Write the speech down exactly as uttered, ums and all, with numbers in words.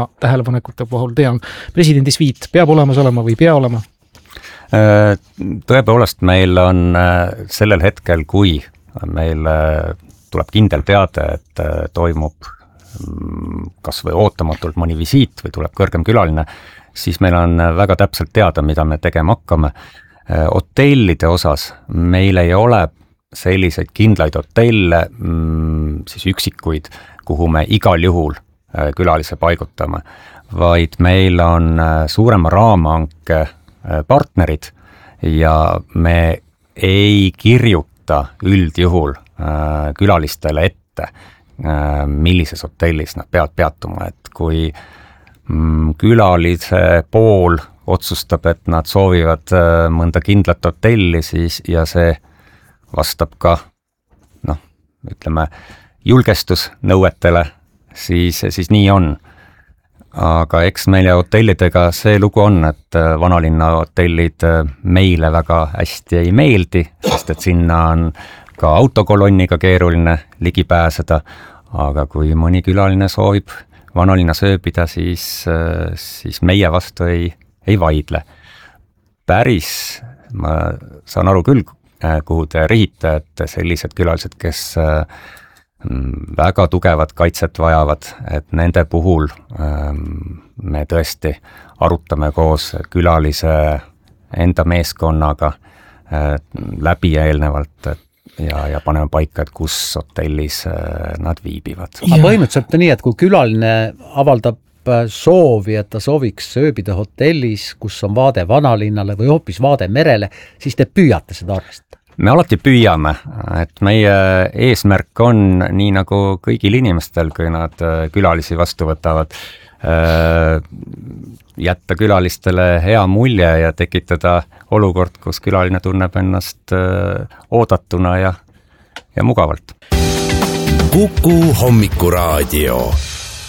tähelepanekute puhul tean, presidendi sviit peab olemas olema või pea olema? Tõepoolest, meil on sellel hetkel, kui meil tuleb kindel teade, et toimub kas või ootamatult mõni visiit või tuleb kõrgem külaline, siis meil on väga täpselt teada, mida me tegema hakkame. Hotellide osas meil ei ole selliseid kindlaid hotelle, siis üksikuid, kuhu me igal juhul külalise paigutame, vaid meil on suurema raamhanke partnerid ja me ei kirjuta üldjuhul külalistele ette, millises hotellis nad peavad peatuma, et kui külalise pool otsustab, et nad soovivad mõnda kindlat hotelli, siis ja see vastab ka, noh, ütleme, julgestusnõuetele, siis, siis nii on. Aga eks meile hotellidega see lugu on, et vanalinna hotellid meile väga hästi ei meeldi, sest et sinna on ka autokolonniga keeruline ligi pääseda, aga kui mõni külaline soovib vanalinnas ööbida, siis, siis meie vastu ei, ei vaidle. Päris, ma saan aru küll, kuhu te rihite, et sellised külalised, kes väga tugevat kaitset vajavad, et nende puhul me tõesti arutame koos külalise enda meeskonnaga läbi eelnevalt ja, ja paneme paika, et kus hotellis nad viibivad. Aga põhimõtteliselt on nii, et kui külaline avaldab soovi, et ta sooviks ööbida hotellis, kus on vaade vanalinnale või hoopis vaade merele, siis te püüate seda arvestada? Me alati püüame, et meie eesmärk on, nii nagu kõigil inimestel, kui nad külalisi vastu võtavad, jätta külalistele hea mulje ja tekitada olukord, kus külaline tunneb ennast oodatuna ja, ja mugavalt. Kuku Hommikuraadio.